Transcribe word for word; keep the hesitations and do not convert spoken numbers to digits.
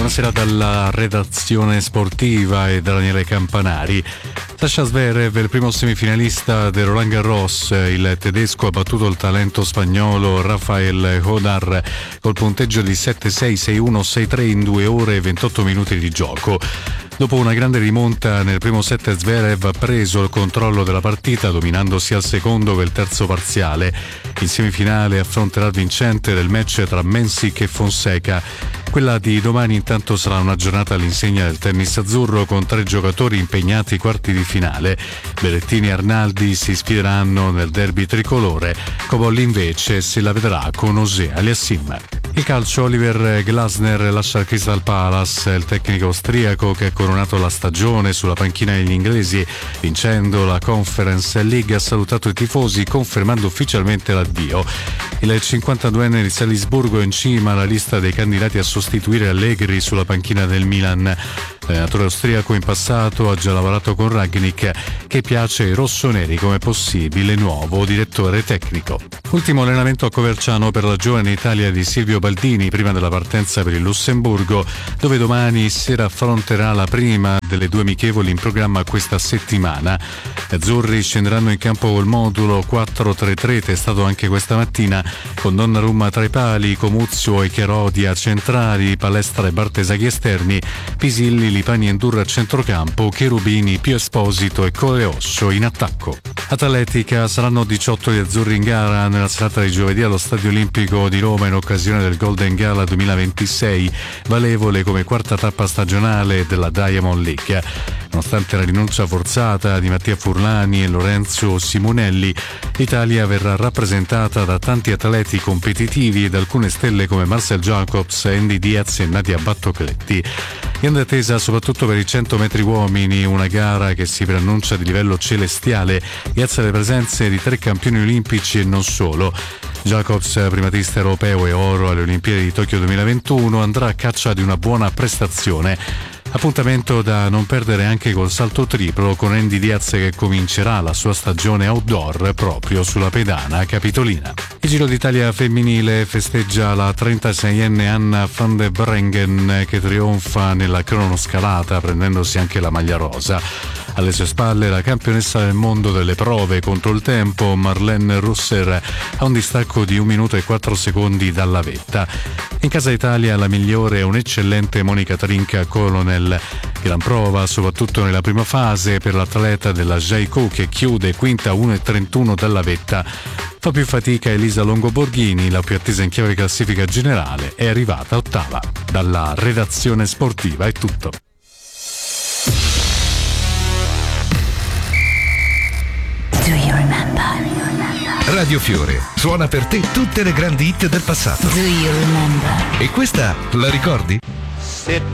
buonasera dalla redazione sportiva e da Daniele Campanari. Sasha Zverev, il primo semifinalista del Roland Garros, il tedesco ha battuto il talento spagnolo Rafael Hodar col punteggio di sette sei, sei uno, sei tre in due ore e ventotto minuti di gioco. Dopo una grande rimonta nel primo set, Zverev ha preso il controllo della partita, dominando sia il secondo che il terzo parziale. In semifinale affronterà il vincente del match tra Mensik e Fonseca. Quella di domani intanto sarà una giornata all'insegna del tennis azzurro con tre giocatori impegnati ai quarti di finale. Berrettini e Arnaldi si sfideranno nel derby tricolore. Cobolli invece se la vedrà con Osea Aliassim. Il calcio, Oliver Glasner lascia il Crystal Palace. Il tecnico austriaco, che ha coronato la stagione sulla panchina degli inglesi vincendo la Conference League, ha salutato i tifosi confermando ufficialmente l'addio. Il cinquantaduenne di Salisburgo è in cima alla lista dei candidati a sostituire Allegri sulla panchina del Milan. L'allenatore austriaco in passato ha già lavorato con Rangnick, che piace ai rossoneri come possibile nuovo direttore tecnico. Ultimo allenamento a Coverciano per la giovane Italia di Silvio Baldini prima della partenza per il Lussemburgo, dove domani sera affronterà la prima delle due amichevoli in programma questa settimana. Gli azzurri scenderanno in campo col modulo quattro tre tre testato anche questa mattina, con Donnarumma tra i pali, Comuzio e Chiarodi a centrali, Palestra e Bartesaghi esterni, Pisilli, Lipani e Ndurra a centrocampo, Cherubini, Pio Esposito e Coleosso in attacco. Atletica, saranno diciotto gli azzurri in gara nella serata di giovedì allo Stadio Olimpico di Roma in occasione del Golden Gala duemilaventisei, valevole come quarta tappa stagionale della Diamond League. Nonostante la rinuncia forzata di Mattia Furlani e Lorenzo Simonelli, l'Italia verrà rappresentata da tanti atleti competitivi ed alcune stelle come Marcel Jacobs, Andy Diaz e Nadia Battocletti. Grande attesa soprattutto per i cento metri uomini, una gara che si preannuncia di livello celestiale grazie alle presenze di tre campioni olimpici e non solo. Jacobs, primatista europeo e oro alle Olimpiadi di Tokyo duemilaventuno, andrà a caccia di una buona prestazione. Appuntamento da non perdere anche col salto triplo con Andy Diaz, che comincerà la sua stagione outdoor proprio sulla pedana capitolina. Il Giro d'Italia femminile festeggia la trentaseienne Anna van der Breggen, che trionfa nella cronoscalata prendendosi anche la maglia rosa. Alle sue spalle la campionessa del mondo delle prove contro il tempo Marlene Russer ha un distacco di un minuto e quattro secondi dalla vetta. In casa Italia la migliore è un'eccellente Monica Trinca Colonel. Gran prova soprattutto nella prima fase per l'atleta della Jaico, che chiude quinta a uno e trentuno dalla vetta. Fa più fatica Elisa Longo Borghini, la più attesa in chiave classifica generale, è arrivata ottava. Dalla redazione sportiva è tutto. Do you remember? Radio Fiore suona per te tutte le grandi hit del passato. Do you remember? E questa la ricordi? Sit